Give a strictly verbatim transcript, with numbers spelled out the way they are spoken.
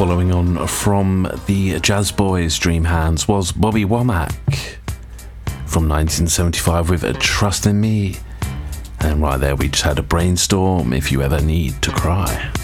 Following on from the Jazz Boys' Dream Hands was Bobby Womack from nineteen seventy-five with Trust in Me. And right there we just had a Brainstorm, If You Ever Need to Cry.